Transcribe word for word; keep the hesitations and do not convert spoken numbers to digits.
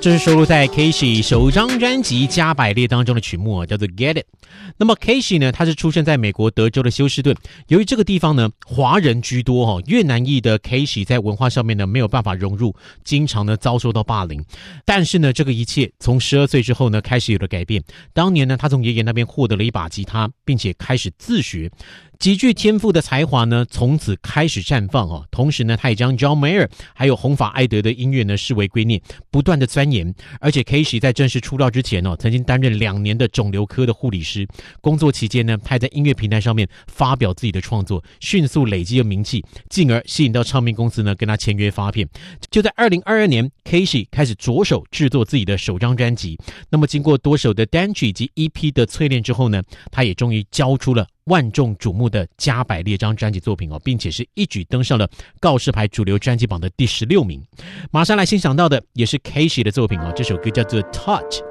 这是收录在 Casey 首张专辑《加百列》当中的曲目，叫做 Get It。 那么 Casey 呢，他是出生在美国德州的休斯顿，由于这个地方呢华人居多，越南裔的 Casey 在文化上面呢没有办法融入，经常呢遭受到霸凌。但是呢这个一切从十二岁之后呢开始有了改变。当年呢他从爷爷那边获得了一把吉他，并且开始自学，极具天赋的才华呢从此开始绽放哦。同时呢他也将 John Mayer 还有红发艾德的音乐呢视为圭臬，不断的钻研。而且 Casey 在正式出道之前哦，曾经担任两年的肿瘤科的护理师。工作期间呢，他还在音乐平台上面发表自己的创作，迅速累积了名气，进而吸引到唱片公司呢跟他签约发片。就在二零二二年 Casey 开始着手制作自己的首张专辑。那么经过多首的单曲以及 E P 的淬炼之后呢，他也终于交出了万众瞩目的《加百列》张专辑作品哦，并且是一举登上了告示牌主流专辑榜的第十六名。马上来欣赏到的也是 Casey 的作品哦，这首歌叫做 Touch。